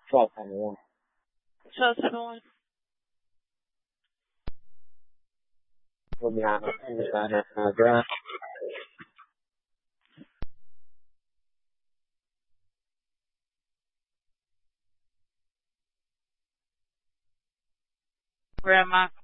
1271. 1271. We'll be on inside our drive. Where am I?